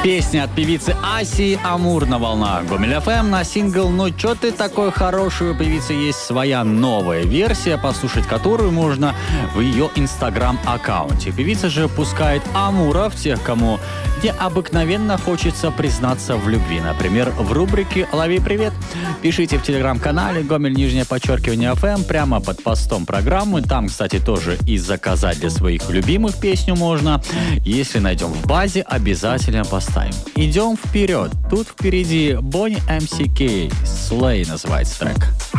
Песня от певицы Аси «Амур» на волнах Гомель ФМ на сингл «Ну чё ты такой хороший». У певицы есть своя новая версия, послушать которую можно в ее инстаграм-аккаунте. Певица же пускает амуров, тех, кому необыкновенно хочется признаться в любви. Например, в рубрике «Лови привет». Пишите в телеграм-канале _ФМ прямо под постом программы. Там, кстати, тоже и заказать для своих любимых песню можно. Если найдем в базе, обязательно поставим. Идем вперед. Тут впереди Bonnie MCK. Slay называется трек.